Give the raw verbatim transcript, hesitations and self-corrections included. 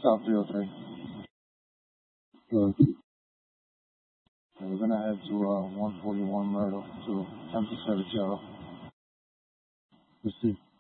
South three oh three. Good. Okay, we're gonna head to uh, one forty-one Myrtle to attempt to serve zero. Let's see.